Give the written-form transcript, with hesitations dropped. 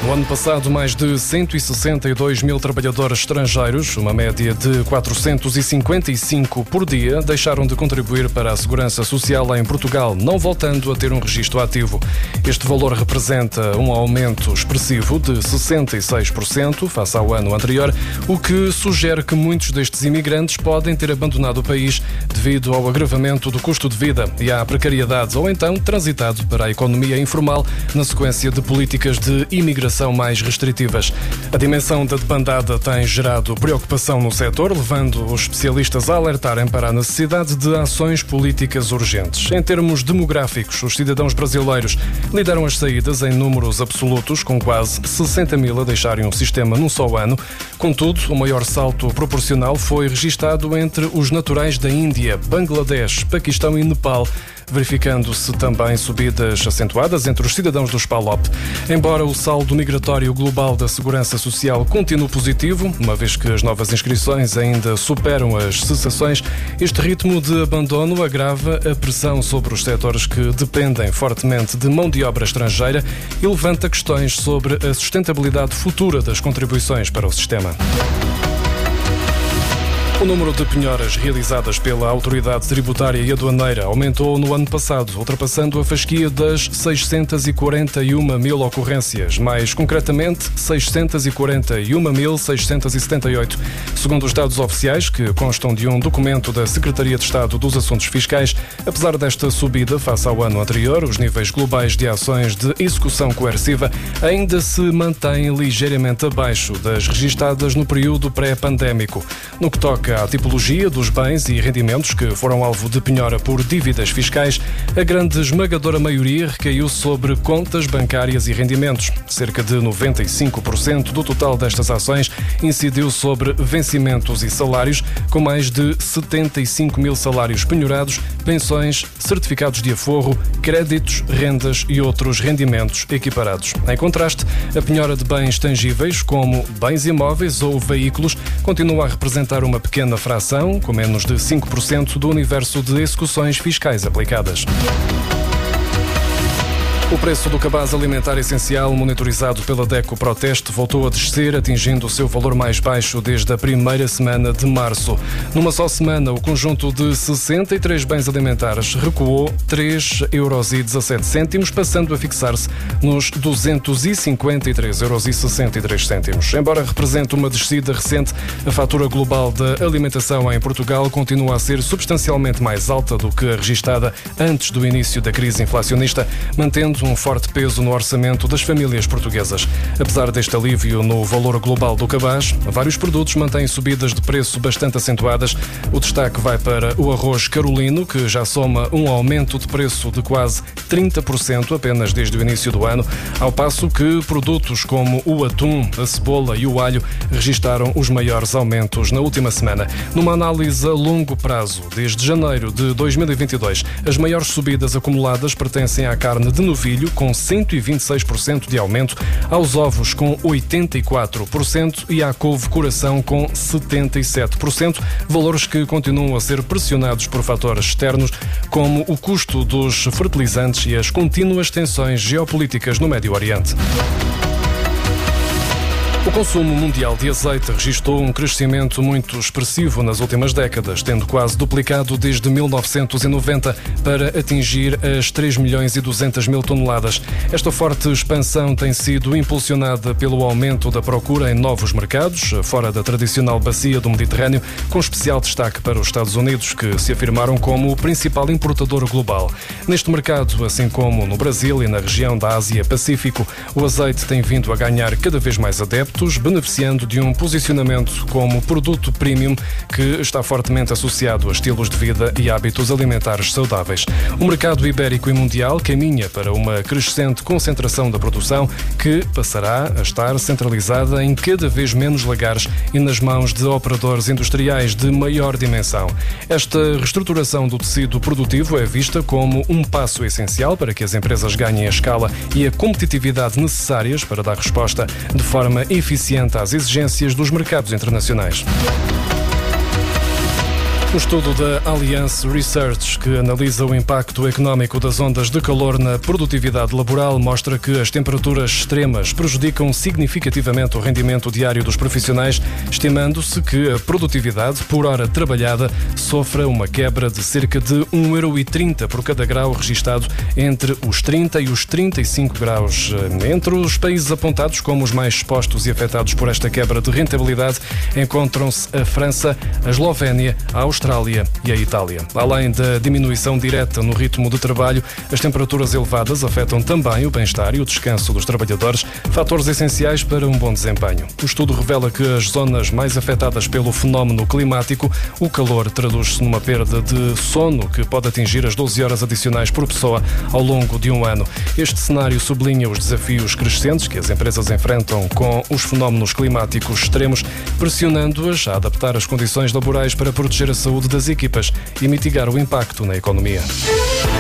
No ano passado, mais de 162 mil trabalhadores estrangeiros, uma média de 455 por dia, deixaram de contribuir para a segurança social em Portugal, não voltando a ter um registro ativo. Este valor representa um aumento expressivo de 66% face ao ano anterior, o que sugere que muitos destes imigrantes podem ter abandonado o país devido ao agravamento do custo de vida e à precariedade, ou então transitado para a economia informal na sequência de políticas de imigração mais restritivas. A dimensão da debandada tem gerado preocupação no setor, levando os especialistas a alertarem para a necessidade de ações políticas urgentes. Em termos demográficos, os cidadãos brasileiros lideram as saídas em números absolutos, com quase 60 mil a deixarem o sistema num só ano. Contudo, o maior salto proporcional foi registado entre os naturais da Índia, Bangladesh, Paquistão e Nepal, verificando-se também subidas acentuadas entre os cidadãos dos PALOP. Embora o saldo migratório global da Segurança Social continue positivo, uma vez que as novas inscrições ainda superam as cessações, este ritmo de abandono agrava a pressão sobre os setores que dependem fortemente de mão de obra estrangeira e levanta questões sobre a sustentabilidade futura das contribuições para o sistema. O número de penhoras realizadas pela Autoridade Tributária e Aduaneira aumentou no ano passado, ultrapassando a fasquia das 641 mil ocorrências, mais concretamente 641.678. Segundo os dados oficiais, que constam de um documento da Secretaria de Estado dos Assuntos Fiscais, apesar desta subida face ao ano anterior, os níveis globais de ações de execução coerciva ainda se mantêm ligeiramente abaixo das registadas no período pré-pandémico. No que toca à tipologia dos bens e rendimentos que foram alvo de penhora por dívidas fiscais, a grande esmagadora maioria recaiu sobre contas bancárias e rendimentos. Cerca de 95% do total destas ações incidiu sobre vencimentos e salários, com mais de 75 mil salários penhorados, pensões, certificados de aforro, créditos, rendas e outros rendimentos equiparados. Em contraste, a penhora de bens tangíveis, como bens imóveis ou veículos, continua a representar uma pequena fração, com menos de 5% do universo de execuções fiscais aplicadas. O preço do cabaz alimentar essencial, monitorizado pela DECO Proteste, voltou a descer, atingindo o seu valor mais baixo desde a primeira semana de março. Numa só semana, o conjunto de 63 bens alimentares recuou 3,17 €, passando a fixar-se nos 253,63 €. Embora represente uma descida recente, a fatura global da alimentação em Portugal continua a ser substancialmente mais alta do que a registada antes do início da crise inflacionista, mantendo um forte peso no orçamento das famílias portuguesas. Apesar deste alívio no valor global do cabaz, vários produtos mantêm subidas de preço bastante acentuadas. O destaque vai para o arroz carolino, que já soma um aumento de preço de quase 30% apenas desde o início do ano, ao passo que produtos como o atum, a cebola e o alho registaram os maiores aumentos na última semana. Numa análise a longo prazo, desde janeiro de 2022, as maiores subidas acumuladas pertencem à carne de novilho, com 126% de aumento, aos ovos com 84% e à couve-coração com 77%, valores que continuam a ser pressionados por fatores externos, como o custo dos fertilizantes e as contínuas tensões geopolíticas no Médio Oriente. O consumo mundial de azeite registrou um crescimento muito expressivo nas últimas décadas, tendo quase duplicado desde 1990 para atingir as 3.200.000 toneladas. Esta forte expansão tem sido impulsionada pelo aumento da procura em novos mercados, fora da tradicional bacia do Mediterrâneo, com especial destaque para os Estados Unidos, que se afirmaram como o principal importador global. Neste mercado, assim como no Brasil e na região da Ásia-Pacífico, o azeite tem vindo a ganhar cada vez mais adeptos, beneficiando de um posicionamento como produto premium que está fortemente associado a estilos de vida e hábitos alimentares saudáveis. O mercado ibérico e mundial caminha para uma crescente concentração da produção que passará a estar centralizada em cada vez menos lagares e nas mãos de operadores industriais de maior dimensão. Esta reestruturação do tecido produtivo é vista como um passo essencial para que as empresas ganhem a escala e a competitividade necessárias para dar resposta de forma eficiente às exigências dos mercados internacionais. O estudo da Allianz Research, que analisa o impacto económico das ondas de calor na produtividade laboral, mostra que as temperaturas extremas prejudicam significativamente o rendimento diário dos profissionais, estimando-se que a produtividade por hora trabalhada sofra uma quebra de cerca de 1,30€ por cada grau registado entre os 30 e os 35 graus. Entre os países apontados como os mais expostos e afetados por esta quebra de rentabilidade encontram-se a França, a Eslovénia, a Austrália e a Itália. Além da diminuição direta no ritmo de trabalho, as temperaturas elevadas afetam também o bem-estar e o descanso dos trabalhadores, fatores essenciais para um bom desempenho. O estudo revela que as zonas mais afetadas pelo fenómeno climático, o calor traduz-se numa perda de sono que pode atingir as 12 horas adicionais por pessoa ao longo de um ano. Este cenário sublinha os desafios crescentes que as empresas enfrentam com os fenómenos climáticos extremos, pressionando-as a adaptar as condições laborais para proteger a saúde das equipas e mitigar o impacto na economia.